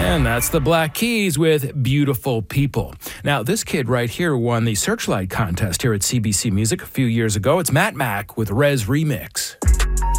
And that's the Black Keys with Beautiful People. Now, this kid right here won the Searchlight contest here at CBC Music a few years ago. It's Matt Mack with Rez Remix.